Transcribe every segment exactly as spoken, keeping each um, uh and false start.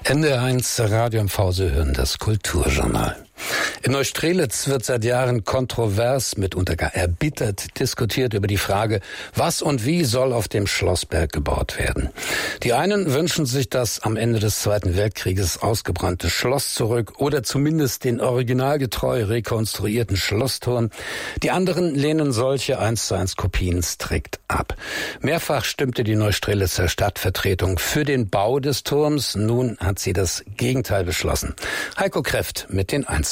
N D R eins Radio M V, Sie hören das Kulturjournal. In Neustrelitz wird seit Jahren kontrovers, mitunter gar erbittert diskutiert über die Frage, was und wie soll auf dem Schlossberg gebaut werden. Die einen wünschen sich das am Ende des Zweiten Weltkrieges ausgebrannte Schloss zurück oder zumindest den originalgetreu rekonstruierten Schlossturm. Die anderen lehnen solche eins zu eins Kopien strikt ab. Mehrfach stimmte die Neustrelitzer Stadtvertretung für den Bau des Turms. Nun hat sie das Gegenteil beschlossen. Heiko Kräft mit den Einzelheiten.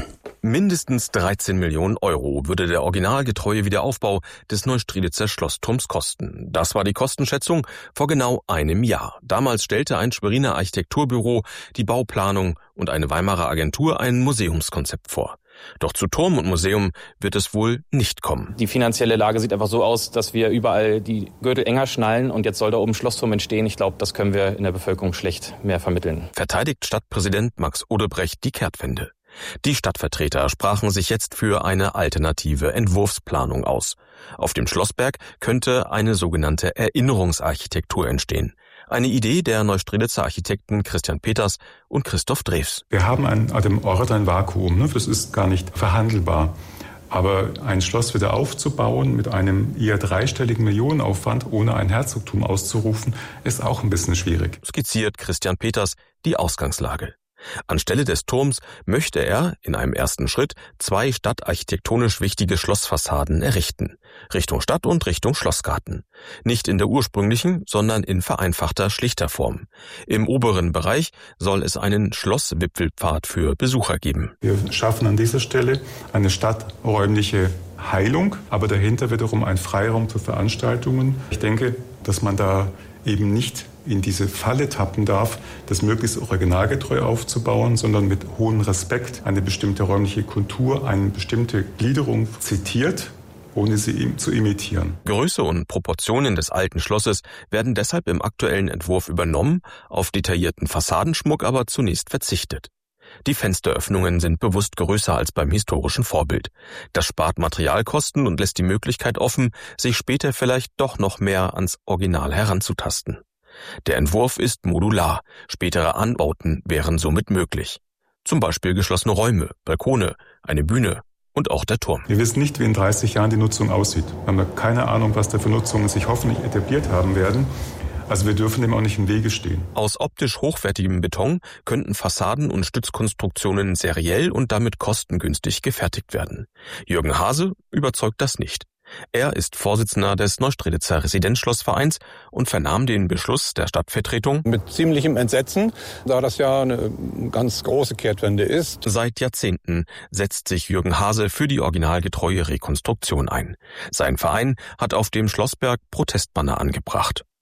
Mindestens dreizehn Millionen Euro würde der originalgetreue Wiederaufbau des Neustrelitzer Schlossturms kosten. Das war die Kostenschätzung vor genau einem Jahr. Damals stellte ein Schweriner Architekturbüro die Bauplanung und eine Weimarer Agentur ein Museumskonzept vor. Doch zu Turm und Museum wird es wohl nicht kommen. Die finanzielle Lage sieht einfach so aus, dass wir überall die Gürtel enger schnallen und jetzt soll da oben Schlossturm entstehen. Ich glaube, das können wir in der Bevölkerung schlecht mehr vermitteln. Verteidigt Stadtpräsident Max Odebrecht die Kehrtwende. Die Stadtvertreter sprachen sich jetzt für eine alternative Entwurfsplanung aus. Auf dem Schlossberg könnte eine sogenannte Erinnerungsarchitektur entstehen. Eine Idee der Neustrelitzer Architekten Christian Peters und Christoph Drews. Wir haben an, an dem Ort ein Vakuum, ne? Das ist gar nicht verhandelbar. Aber ein Schloss wieder aufzubauen mit einem eher dreistelligen Millionenaufwand, ohne ein Herzogtum auszurufen, ist auch ein bisschen schwierig. Skizziert Christian Peters die Ausgangslage. Anstelle des Turms möchte er in einem ersten Schritt zwei stadtarchitektonisch wichtige Schlossfassaden errichten. Richtung Stadt und Richtung Schlossgarten. Nicht in der ursprünglichen, sondern in vereinfachter, schlichter Form. Im oberen Bereich soll es einen Schlosswipfelpfad für Besucher geben. Wir schaffen an dieser Stelle eine stadträumliche Heilung, aber dahinter wiederum ein Freiraum für Veranstaltungen. Ich denke, dass man da eben nicht in diese Falle tappen darf, das möglichst originalgetreu aufzubauen, sondern mit hohem Respekt eine bestimmte räumliche Kultur, eine bestimmte Gliederung zitiert, ohne sie zu imitieren. Größe und Proportionen des alten Schlosses werden deshalb im aktuellen Entwurf übernommen, auf detaillierten Fassadenschmuck aber zunächst verzichtet. Die Fensteröffnungen sind bewusst größer als beim historischen Vorbild. Das spart Materialkosten und lässt die Möglichkeit offen, sich später vielleicht doch noch mehr ans Original heranzutasten. Der Entwurf ist modular, spätere Anbauten wären somit möglich. Zum Beispiel geschlossene Räume, Balkone, eine Bühne und auch der Turm. Wir wissen nicht, wie in dreißig Jahren die Nutzung aussieht. Wir haben keine Ahnung, was da für Nutzungen sich hoffentlich etabliert haben werden. Also wir dürfen dem auch nicht im Wege stehen. Aus optisch hochwertigem Beton könnten Fassaden und Stützkonstruktionen seriell und damit kostengünstig gefertigt werden. Jürgen Hase überzeugt das nicht. Er ist Vorsitzender des Neustrelitzer Residenzschlossvereins und vernahm den Beschluss der Stadtvertretung mit ziemlichem Entsetzen, da das ja eine ganz große Kehrtwende ist. Seit Jahrzehnten setzt sich Jürgen Hase für die originalgetreue Rekonstruktion ein. Sein Verein hat auf dem Schlossberg Protestbanner angebracht.